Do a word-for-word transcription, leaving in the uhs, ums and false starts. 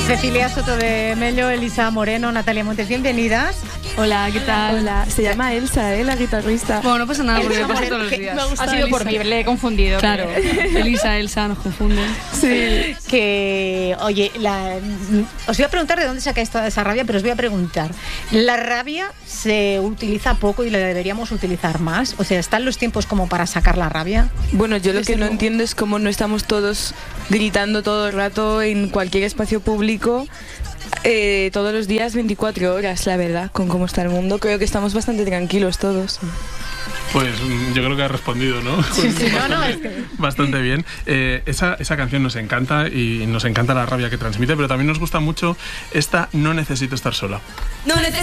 Cecilia Soto de Mello, Elisa Moreno, Natalia Montes, bienvenidas. Hola, ¿qué tal? Hola, se llama Elsa, ¿eh? La guitarrista. Bueno, no pasa nada porque Elsa me pasa Moreno, todos los que días. me ha Ha sido Elisa. por mí, le he confundido. Claro, Elisa, Elsa, nos confunden. Sí. Que, oye, la, os voy a preguntar de dónde sacáis toda esa rabia, pero os voy a preguntar. ¿La rabia se utiliza poco y la deberíamos utilizar más? O sea, ¿están los tiempos como para sacar la rabia? Bueno, yo lo que no luego. entiendo es cómo no estamos todos gritando todo el rato en cualquier espacio público, eh, todos los días, veinticuatro horas, la verdad, con cómo está el mundo. Creo que estamos bastante tranquilos todos. Pues yo creo que ha respondido, ¿no? Sí, sí, no, no, bastante, es que... bastante bien. Eh, esa, esa canción nos encanta y nos encanta la rabia que transmite, pero también nos gusta mucho esta No necesito estar sola. No necesito